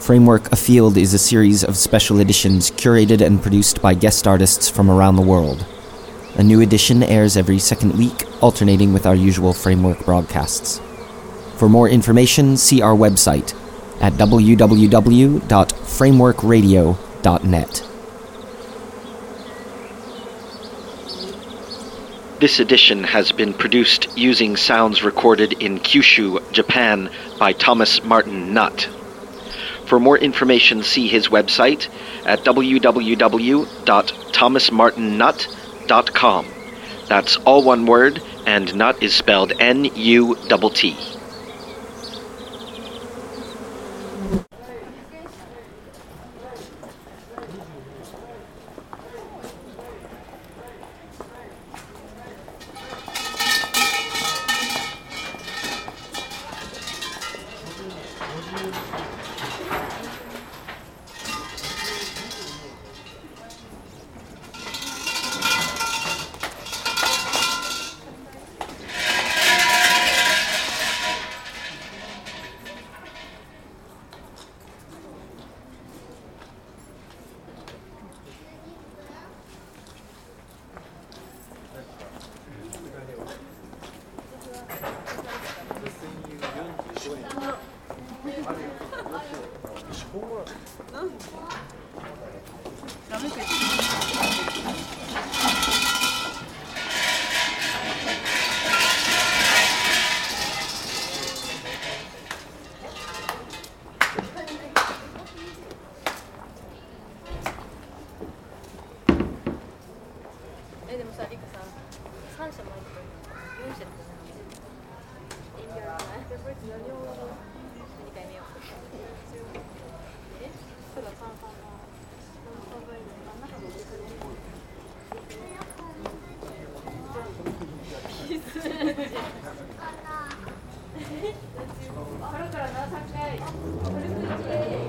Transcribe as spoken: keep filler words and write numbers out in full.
Framework Afield is a series of special editions curated and produced by guest artists from around the world. A new edition airs every second week, alternating with our usual Framework broadcasts. For more information, see our website at w w w dot framework radio dot net. This edition has been produced using sounds recorded in Kyushu, Japan by Thomas Martin Nutt. For more information, see his website at w w w dot thomas martin nutt dot com. That's all one word, and Nutt is spelled N U T T. これからなさんかい。